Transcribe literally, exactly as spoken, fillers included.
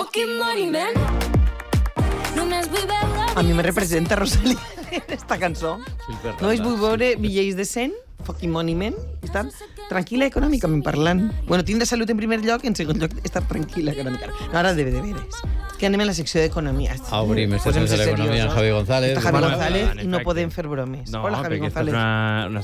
fucking money, man. Només vull veure... A mi me representa Rosalía en esta cançó. Només vull veure bitllets de cent, fucking money, man, i estar tranquil·la econòmicament parlant. Bueno, tindre salut en primer lloc, en segon lloc, estar tranquil·la econòmicament. No, ara de veres. Que anem a la secció d'economia. Obrim esta secció d'economia amb Javi González. Està Javi González i no podem fer bromes. No, Hola, Javi perquè aquesta és González. una, una